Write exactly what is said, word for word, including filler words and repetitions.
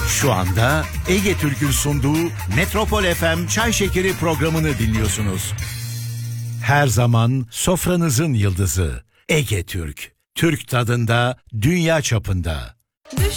Şu anda Ege Türk'ün sunduğu Metropol F M Çay Şekeri programını dinliyorsunuz. Her zaman sofranızın yıldızı Ege Türk. Türk tadında, dünya çapında. Düş